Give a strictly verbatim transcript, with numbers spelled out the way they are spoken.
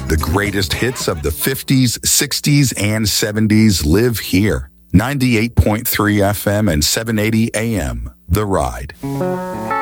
The greatest hits of the fifties, sixties, and seventies live here. ninety-eight point three F M and seven eighty A M, The Ride.